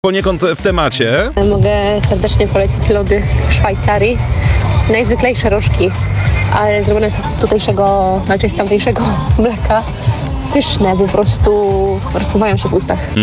Poniekąd w temacie. Mogę serdecznie polecić lody w Szwajcarii. Najzwyklejsze rożki, ale zrobione z tutejszego, znaczy z tamtejszego mleka. Pyszne, po prostu rozpływają się w ustach.